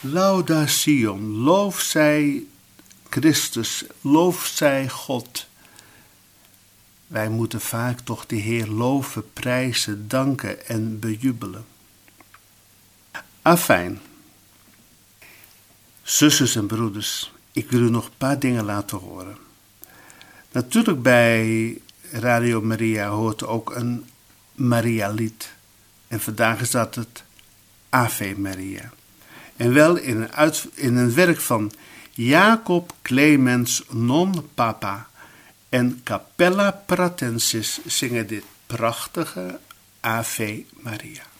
Lauda Sion, loof zij Christus, loof zij God. Wij moeten vaak toch de Heer loven, prijzen, danken en bejubelen. Afijn. Zusters en broeders, ik wil u nog een paar dingen laten horen. Natuurlijk bij Radio Maria hoort ook een Maria-lied. En vandaag is dat het Ave Maria. En wel in een werk van Jacob Clemens non Papa en Capella Pratensis zingen dit prachtige Ave Maria.